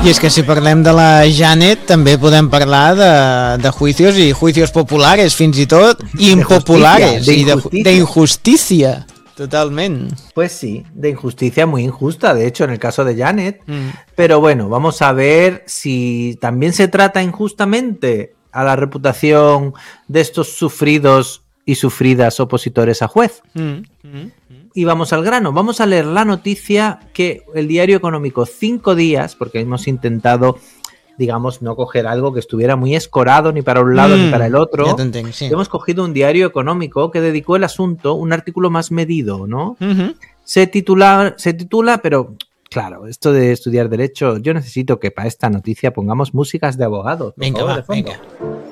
I és que si parlem de la Janet també podem parlar de juicios y juicios populares fins i tot, impopulares, de injusticia. Totalmente. Pues sí, de injusticia muy injusta, de hecho, en el caso de Janet. Pero bueno, vamos a ver si también se trata injustamente a la reputación de estos sufridos y sufridas opositores a juez. Y vamos al grano, vamos a leer la noticia que el Diario Económico 5 días, porque hemos intentado, digamos, no coger algo que estuviera muy escorado ni para un lado ni para el otro. Sí. Hemos cogido un Diario Económico que dedicó el asunto un artículo más medido, ¿no? Se titula, pero claro, esto de estudiar Derecho, yo necesito que para esta noticia pongamos músicas de abogados. Venga, favor, va, de fondo. venga.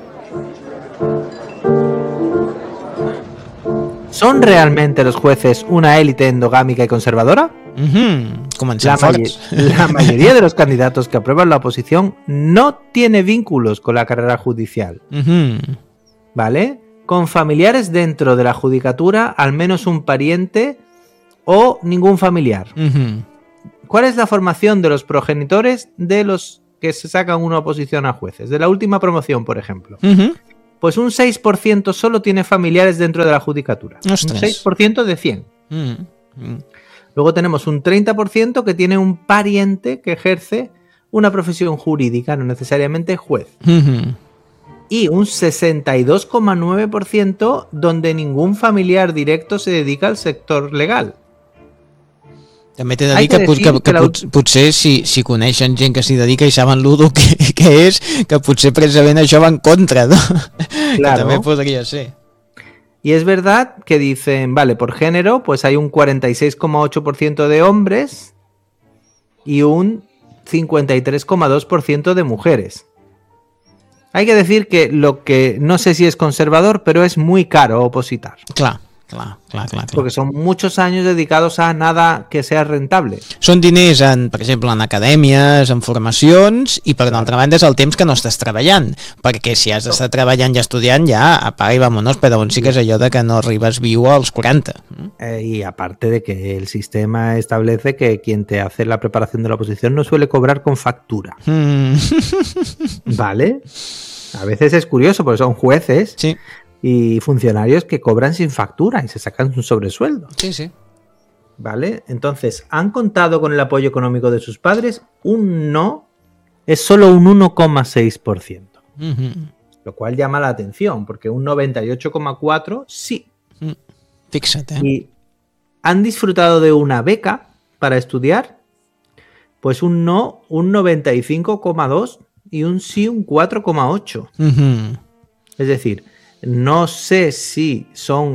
¿Son realmente los jueces una élite endogámica y conservadora? La mayoría de los candidatos que aprueban la oposición no tiene vínculos con la carrera judicial. ¿Vale? Con familiares dentro de la judicatura, al menos un pariente o ningún familiar. ¿Cuál es la formación de los progenitores de los que se sacan una oposición a jueces? De la última promoción, por ejemplo. Pues un 6% solo tiene familiares dentro de la judicatura. Ostras. Un 6% de 100. Luego tenemos un 30% que tiene un pariente que ejerce una profesión jurídica, no necesariamente juez. Y un 62,9% donde ningún familiar directo se dedica al sector legal. També t'he de dir que potser si coneixen gent que s'hi dedica i saben l'udo que és, que potser precisament això va en contra, ¿no? Claro. Que també podria ser. Y es verdad que dicen, vale, por género, pues hay un 46,8% de hombres y un 53,2% de mujeres. Hay que decir que lo que no sé si es conservador, pero es muy caro opositar. Clar. Porque son muchos años dedicados a nada que sea rentable. Són diners, per exemple, en acadèmies, en formacions, i per l'altra banda és el temps que no estàs treballant, perquè si has d'estar treballant i estudiant ja apaga i vámonos, però on sí que és allò de que no arribes viu als 40. Y aparte de que el sistema establece que quien te hace la preparación de la oposición no suele cobrar con factura. ¿Vale? A veces es curioso porque son jueces. Sí. Y funcionarios que cobran sin factura y se sacan un sobresueldo. Sí. ¿Vale? Entonces, ¿han contado con el apoyo económico de sus padres? Un no es solo un 1,6%. Lo cual llama la atención, porque un 98,4% sí. Fíjate. ¿Y han disfrutado de una beca para estudiar? Pues un no, un 95,2% y un sí, un 4,8%. Es decir, no sé si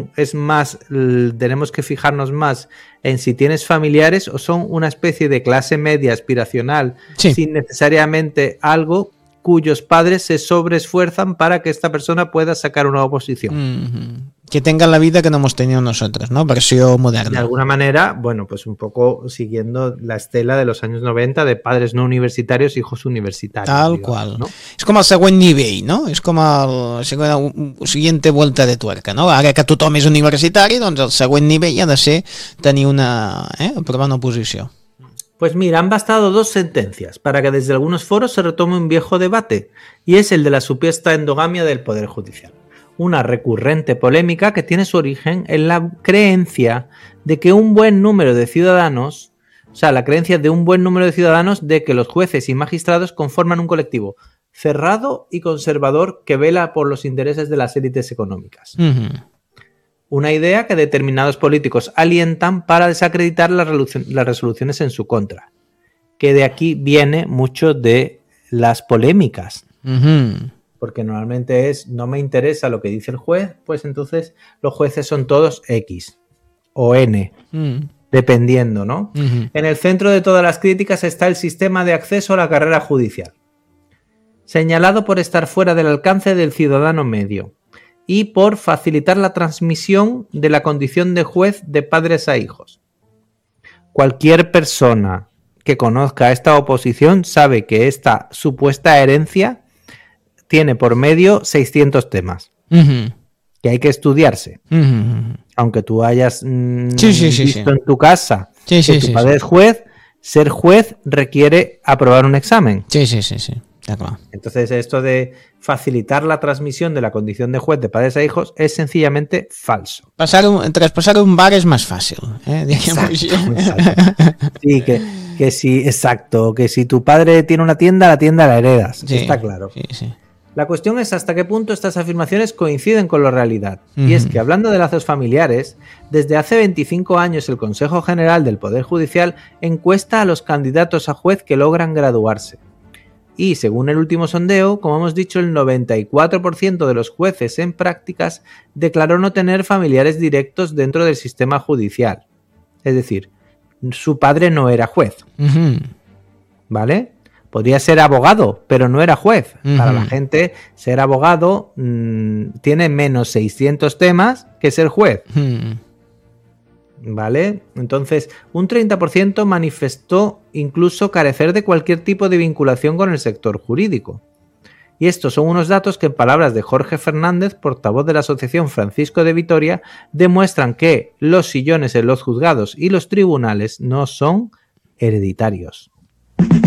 tenemos que fijarnos más en si tienes familiares o son una especie de clase media aspiracional, sin necesariamente algo cuyos padres se sobreesfuerzan para que esta persona pueda sacar una oposición. Que tengan la vida que no hemos tenido nosotros, ¿no? Versión moderna. De alguna manera, bueno, pues un poco siguiendo la estela de los años 90 de padres no universitarios, hijos universitarios. Tal digamos, qual. ¿no? És com el següent nivell, no? És com la siguiente vuelta de tuerca, no? Ara que tothom és universitari, doncs el següent nivell ha de ser tenir aprovar una oposició. Pues mira, han bastado 2 sentencias para que desde algunos foros se retome un viejo debate, y es el de la supuesta endogamia del Poder Judicial. Una recurrente polémica que tiene su origen en la creencia de que un buen número de ciudadanos, de que los jueces y magistrados conforman un colectivo cerrado y conservador que vela por los intereses de las élites económicas. Una idea que determinados políticos alientan para desacreditar las resoluciones en su contra. Que de aquí viene mucho de las polémicas. Porque normalmente no me interesa lo que dice el juez, pues entonces los jueces son todos X o N, dependiendo, ¿no? En el centro de todas las críticas está el sistema de acceso a la carrera judicial, señalado por estar fuera del alcance del ciudadano medio y por facilitar la transmisión de la condición de juez de padres a hijos. Cualquier persona que conozca esta oposición sabe que esta supuesta herencia tiene por medio 600 temas que hay que estudiarse. Aunque tú hayas visto en tu casa que tu padre es juez, ser juez requiere aprobar un examen. Sí, está clar. Entonces, esto de facilitar la transmisión de la condición de juez de padres a hijos es sencillamente falso. Traspasar un bar es más fácil. Exacto. Sí, que si, exacto, que si tu padre tiene una tienda, la tienda la heredas. Sí, está claro. Sí. La cuestión es hasta qué punto estas afirmaciones coinciden con la realidad. Y es que, hablando de lazos familiares, desde hace 25 años el Consejo General del Poder Judicial encuesta a los candidatos a juez que logran graduarse. Y, según el último sondeo, como hemos dicho, el 94% de los jueces en prácticas declaró no tener familiares directos dentro del sistema judicial. Es decir, su padre no era juez. ¿Vale? Podría ser abogado, pero no era juez. Para la gente, ser abogado tiene menos 600 temas que ser juez. ¿Vale? Entonces, un 30% manifestó incluso carecer de cualquier tipo de vinculación con el sector jurídico. Y estos son unos datos que, en palabras de Jorge Fernández, portavoz de la Asociación Francisco de Vitoria, demuestran que los sillones en los juzgados y los tribunales no son hereditarios.